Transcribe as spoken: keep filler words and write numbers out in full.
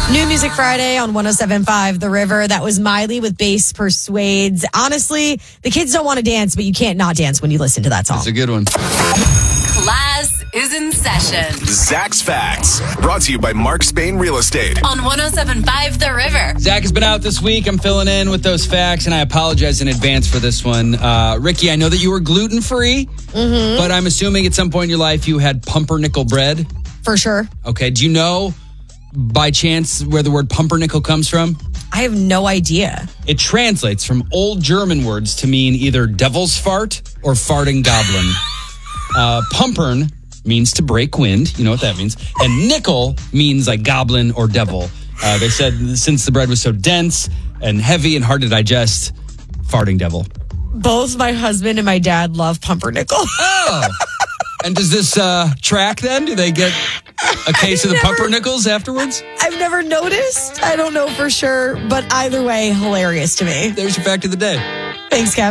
New Music Friday on one oh seven point five The River. That was Miley with Bass Persuades. Honestly, the kids don't want to dance, but you can't not dance when you listen to that song. That's a good one. Class is in session. Zach's Facts, brought to you by Mark Spain Real Estate. On one oh seven point five The River. Zach has been out this week. I'm filling in with those facts, and I apologize in advance for this one. Uh, Ricky, I know that you were gluten-free, mm-hmm. but I'm assuming at some point in your life you had pumpernickel bread. For sure. Okay. Do you know, by chance, where the word pumpernickel comes from? I have no idea. It translates from old German words to mean either devil's fart or farting goblin. uh, pumpern means to break wind. You know what that means. And nickel means like goblin or devil. Uh, they said since the bread was so dense and heavy and hard to digest, farting devil. Both my husband and my dad love pumpernickel. Oh. And does this uh, track then? Do they get a case of the never, pumpernickels afterwards? I've never noticed. I don't know for sure. But either way, hilarious to me. There's your fact of the day. Thanks, Kevin.